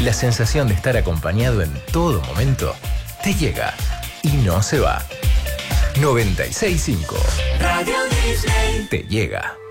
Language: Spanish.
la sensación de estar acompañado en todo momento te llega y no se va. 96.5 Radio Disney te llega.